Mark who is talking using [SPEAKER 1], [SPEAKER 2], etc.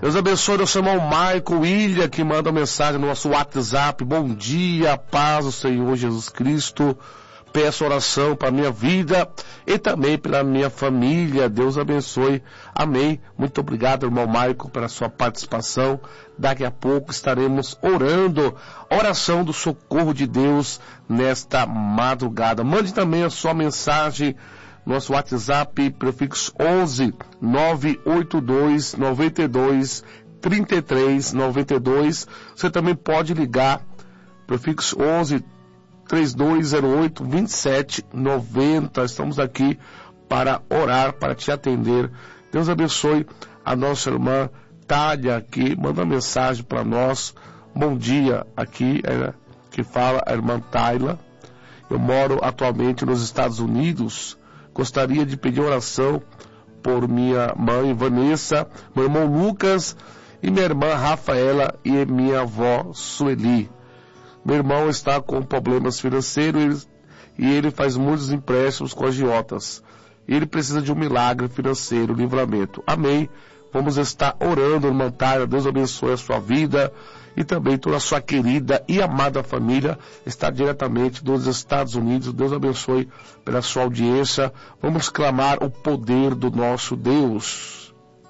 [SPEAKER 1] Deus abençoe nosso irmão Michael William, que manda mensagem no nosso WhatsApp. Bom dia, paz do Senhor Jesus Cristo. Peço oração para a minha vida e também pela minha família. Deus abençoe. Amém. Muito obrigado, irmão Michael, pela sua participação. Daqui a pouco estaremos orando. Oração do socorro de Deus nesta madrugada. Mande também a sua mensagem. Nosso WhatsApp, prefixo 11 982 92 33 92. Você também pode ligar, prefixo 11 3208 2790. Estamos aqui para orar, para te atender. Deus abençoe a nossa irmã Tália, que manda mensagem para nós. Bom dia, aqui que fala a irmã Tayla. Eu moro atualmente nos Estados Unidos. Gostaria de pedir oração por minha mãe Vanessa, meu irmão Lucas e minha irmã Rafaela e minha avó Sueli. Meu irmão está com problemas financeiros e ele faz muitos empréstimos com agiotas. Ele precisa de um milagre financeiro, livramento. Amém. Vamos estar orando, irmã Tayla. Deus abençoe a sua vida e também toda a sua querida e amada família está diretamente dos Estados Unidos. Deus abençoe pela sua audiência. Vamos clamar o poder do nosso Deus.